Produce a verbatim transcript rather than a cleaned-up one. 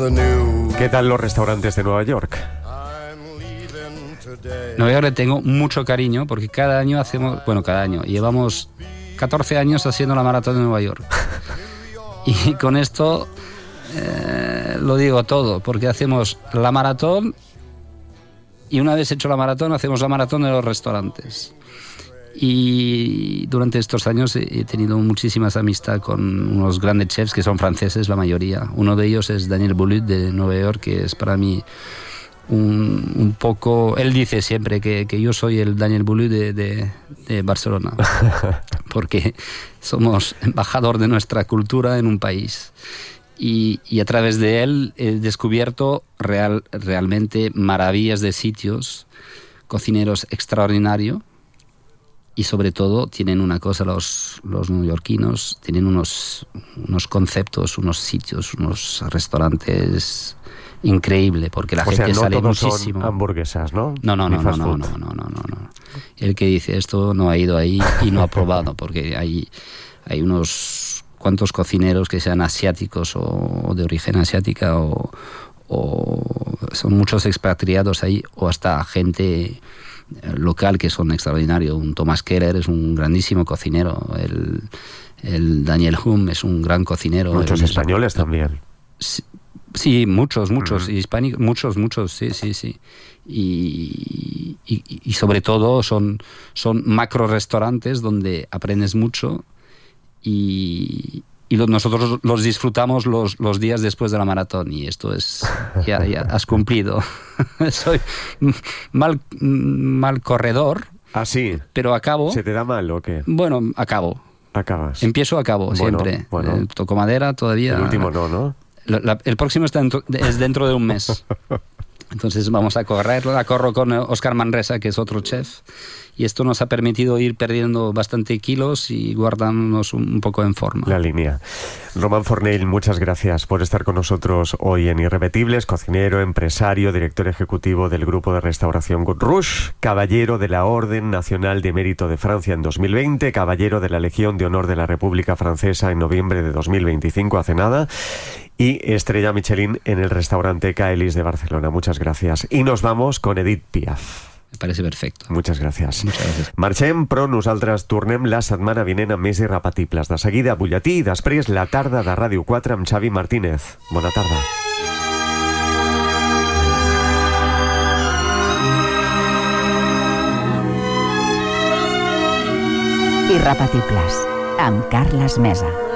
¿Qué tal los restaurantes de Nueva York? Nueva York le tengo mucho cariño porque cada año hacemos, bueno, cada año, llevamos catorce años haciendo la maratón de Nueva York. Y con esto eh, lo digo todo, porque hacemos la maratón y una vez hecho la maratón, hacemos la maratón de los restaurantes. Y durante estos años he tenido muchísimas amistades con unos grandes chefs que son franceses, la mayoría. Uno de ellos es Daniel Boulud de Nueva York, que es para mí un, un poco... Él dice siempre que, que yo soy el Daniel Boulud de, de, de Barcelona, porque somos embajador de nuestra cultura en un país. Y, y a través de él he descubierto real, realmente maravillas de sitios, cocineros extraordinarios. Y sobre todo tienen una cosa los, los neoyorquinos, tienen unos, unos conceptos, unos sitios, unos restaurantes increíbles, porque la o gente sea, no sale todos muchísimo. Son hamburguesas, ¿no? No, no, no, no, no, no, no, no, no, no. El que dice esto no ha ido ahí y no ha probado, porque hay, hay unos cuantos cocineros que sean asiáticos o de origen asiática o, o son muchos expatriados ahí o hasta gente local que son extraordinarios. Un Thomas Keller es un grandísimo cocinero, el, el Daniel Humm es un gran cocinero. Muchos el, españoles también. Sí, sí muchos, muchos, uh-huh. hispánicos, muchos, muchos, sí, sí, sí. Y, y, y sobre todo son, son macro restaurantes donde aprendes mucho y... Y lo, nosotros los disfrutamos los, los días después de la maratón. Y esto es... Ya, ya has cumplido. Soy mal, mal corredor. ¿Ah, sí? Pero acabo... ¿Se te da mal o qué? Bueno, acabo. Acabas. Empiezo, acabo, bueno, siempre. Bueno. Eh, toco madera todavía. El último no, ¿no? La, la, el próximo está dentro, es dentro de un mes. Entonces vamos a correr. La corro con Oscar Manresa, que es otro chef. Y esto nos ha permitido ir perdiendo bastante kilos y guardarnos un poco en forma. La línea. Román Fornell, muchas gracias por estar con nosotros hoy en Irrepetibles. Cocinero, empresario, director ejecutivo del grupo de restauración Gut Rouge, caballero de la Orden Nacional de Mérito de Francia en dos mil veinte, caballero de la Legión de Honor de la República Francesa en noviembre de dos mil veinticinco, hace nada, y estrella Michelin en el restaurante Caelis de Barcelona. Muchas gracias. Y nos vamos con Edith Piaf. Me parece perfecto. Moltes gràcies. Moltes gràcies. Marxem, però nosaltres tornem la setmana vinent amb més Irrepetibles. De seguida, butlletí i després la tarda de Ràdio quatre amb Xavi Martínez. Bona tarda. Irrepetibles, amb Carles Mesa.